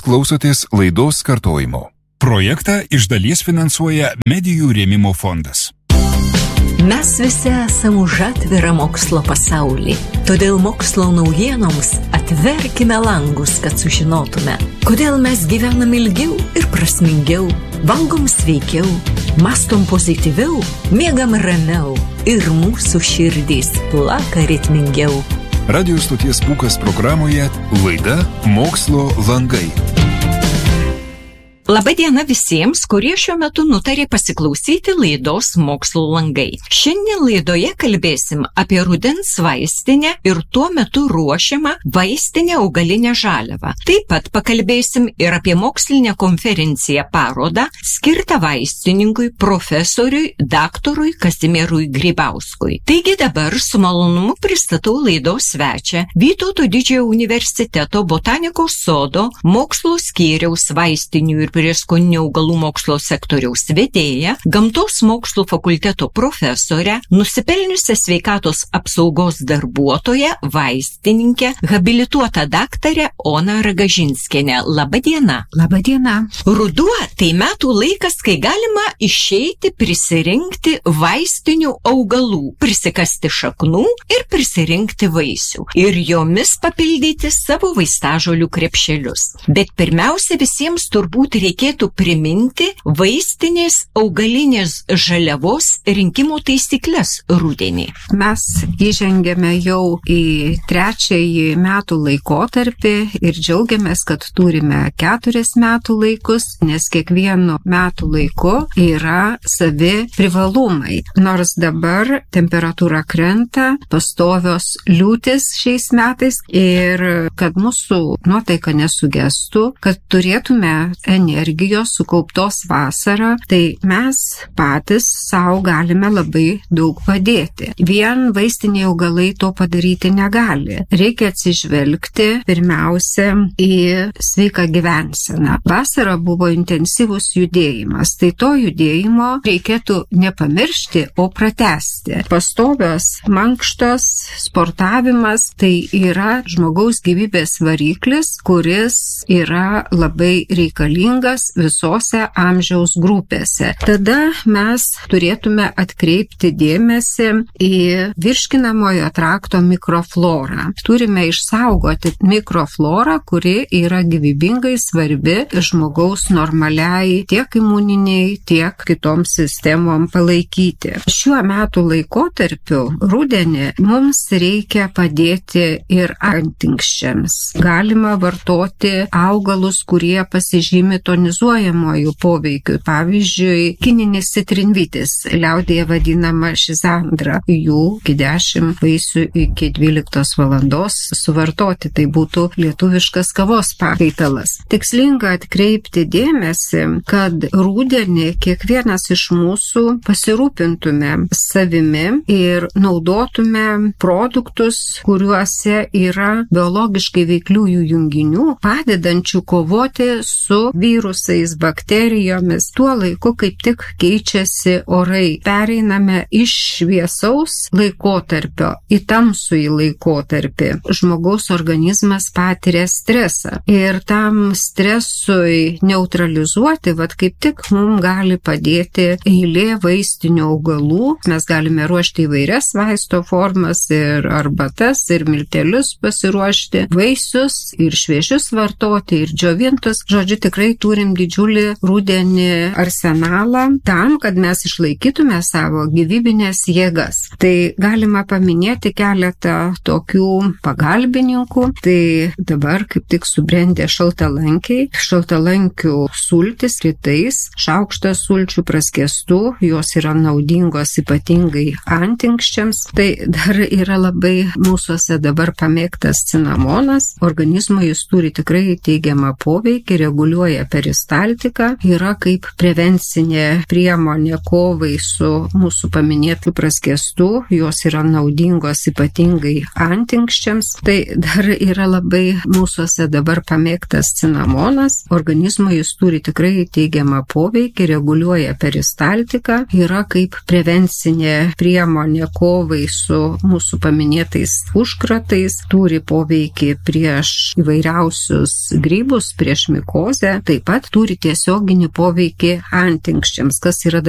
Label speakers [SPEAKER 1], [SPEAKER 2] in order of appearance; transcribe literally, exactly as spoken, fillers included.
[SPEAKER 1] klausotės laidos kartojimo. Projektą iš dalies finansuoja Medijų rėmimo fondas.
[SPEAKER 2] Mes visi esame už atvirą mokslo pasaulį, todėl mokslo naujienoms atverkime langus, kad sužinotume, kodėl mes gyvenam ilgiau ir prasmingiau, valgom sveikiau, mastom pozityviau, miegam ramiau ir mūsų širdys plaka ritmingiau.
[SPEAKER 1] Radio stoties Pūkas programoje laida Mokslo langai.
[SPEAKER 3] Labadiena visiems, kurie šiuo metu nutarė pasiklausyti laidos Mokslo langai. Šiandien laidoje kalbėsim apie rudens vaistinę ir tuo metu ruošiamą vaistinę augalinę žaliavą. Taip pat pakalbėsim ir apie mokslinę konferenciją parodą skirtą vaistininkui profesoriui daktarui Kazimierui Grybauskui. Taigi dabar su malonumu pristatau laidos svečią Vytauto Didžiojo universiteto botanikos sodo mokslo skyriaus vaistinių ir prieskoninių augalų mokslo sektoriaus vedėja, gamtos mokslų fakulteto profesorė, nusipelniusią sveikatos apsaugos darbuotoją, vaistininkę, habilituotą daktarę Oną Ragažinskienę. Labadiena.
[SPEAKER 4] Labadiena.
[SPEAKER 3] Ruduo tai metų laikas, kai galima išeiti prisirinkti vaistinių augalų, prisikasti šaknų ir prisirinkti vaisių ir jomis papildyti savo vaistažolių krepšelius. Bet pirmiausia, visiems turbūt reikėtų priminti vaistinės augalinės žaliavos rinkimo taisyklės rudenį.
[SPEAKER 4] Mes įžengėme jau į trečiąjį metų laikotarpį ir džiaugiamės, kad turime keturis metų laikus, nes kiekvienu metų laiku yra savi privalumai. Nors dabar temperatūra krenta, pastovios liūtis šiais metais ir kad mūsų nuotaika nesugestų, kad turėtume energijos sukauptos vasarą, tai mes patys savo galime labai daug padėti. Vien vaistiniai augalai to padaryti negali. Reikia atsižvelgti pirmiausia į sveiką gyvenseną. Vasara buvo intensyvus judėjimas, tai to judėjimo reikėtų nepamiršti, o pratęsti. Pastovios mankštos, sportavimas, tai yra žmogaus gyvybės variklis, kuris yra labai reikalingas visose amžiaus grupėse. Tada mes turėtume atkreipti dėmesį į virškinamojo trakto mikroflorą. Turime išsaugoti mikroflorą, kuri yra gyvybingai svarbi žmogaus normaliai tiek imuniniai, tiek kitom sistemom palaikyti. Šiuo metų laikotarpiu rudenį mums reikia padėti ir antinkščiams. Galima vartoti augalus, kurie pasižymi tonizuojamojų poveikių. Pavyzdžiui, kininis citrinvytis, liaudėje vadinama šizandra. Jų iki dešimt vaisių iki dvyliktos valandos suvartoti. Tai būtų lietuviškas kavos pakaitalas. Tikslinga atkreipti dėmesį, kad rudenį kiekvienas iš mūsų pasirūpintume savimi ir naudotume produktus, kuriuose yra biologiškai veikliųjų junginių, padedančių kovoti su virusais, bakterijomis. Tuo laiku kaip tik keičiasi orai. Pereiname iš šviesaus laikotarpio į tamsųjį laikotarpį. Žmogaus organizmas patiria stresą. Ir tam stresui neutralizuoti, vat kaip tik mums gali padėti eilė vaistinių augalų. Mes galime ruošti įvairias vaisto formas ir arbatas, ir miltelius pasiruošti, vaisius ir šviežius vartoti, ir džiovintus. Žodžiu, tikrai turim didžiulį rudenį arsenalą tam, kad mes išlaikytume savo gyvybinės jėgas. Tai galima paminėti keletą tokių pagalbininkų. Tai dabar kaip tik subrendė šaltalankiai, šaltalankių sultis rytais, šaukštas sulčių praskestų, jos yra naudingos ypatingai antinkščiams. Tai dar yra labai mūsuose dabar pamėgtas cinamonas. Organizmui jis turi tikrai teigiamą poveikį, reguliuoja peristaltika yra kaip prevencinė priemonė kovai su mūsų paminėtų praskėstų, jos yra naudingos ypatingai antinkščiams. Tai dar yra labai mūsųse dabar pamėgtas cinamonas. Organizmui jis turi tikrai teigiamą poveikį, reguliuoja peristaltiką, yra kaip prevencinė priemonė kovai su mūsų paminėtais užkratais, turi poveikį prieš įvairiausius grybus, prieš mikozę, taip pat turi tiesioginį poveikį antinkščiams, kas yra